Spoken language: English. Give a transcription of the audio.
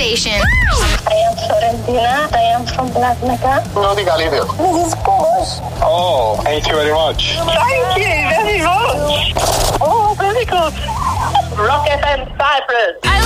station. I am Florentina. I am from Blatnica. No diga líder. This is Posh. Oh, thank you very much. Thank you very much. Oh, very good. Rock FM Cyprus. I